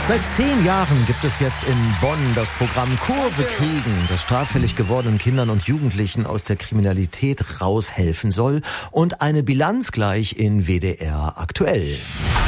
Seit 10 Jahren gibt es jetzt in Bonn das Programm Kurve kriegen, das straffällig gewordenen Kindern und Jugendlichen aus der Kriminalität raushelfen soll, und eine Bilanz gleich in WDR aktuell.